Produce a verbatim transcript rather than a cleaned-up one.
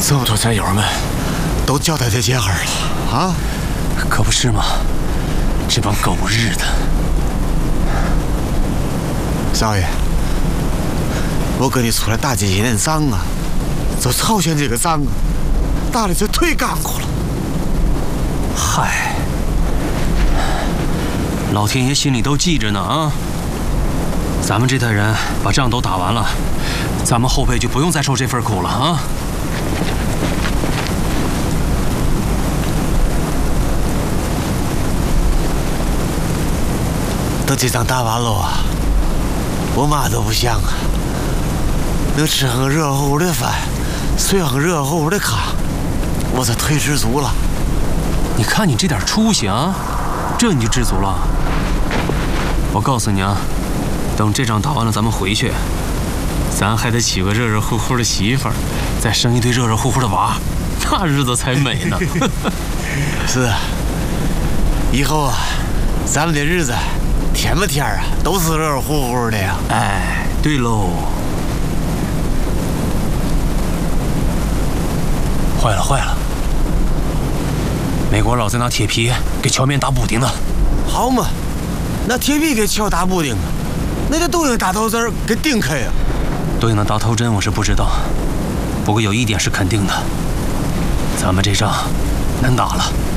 这么多战友们都交代这结儿了啊？ 可不是吗？这帮狗日的！ 少爷，我跟你出来打这些年仗啊，就朝鲜这个仗啊，打的这腿干过了。 嗨，老天爷心里都记着呢啊！咱们这代人把仗都打完了，咱们后辈就不用再受这份苦了啊！ 等这仗打完了啊，我嘛都不想啊，能吃上热乎乎的饭，睡上热乎乎的炕，我这腿知足了。 你看你这点出息啊，这你就知足了？我告诉你啊，等这仗打完了，咱们回去，咱还得娶个热热乎乎的媳妇儿，再生一堆热热乎乎的娃，那日子才美呢。 是啊，以后啊，咱们的日子天不天啊，都是热热乎乎的呀。 哎，对喽。坏了坏了，美国佬在拿铁皮给桥面打补丁呢。 好嘛，那铁皮给桥打补丁啊，那个都用大头针给钉开呀。 对应的大头针我是不知道，不过有一点是肯定的，咱们这仗难打了。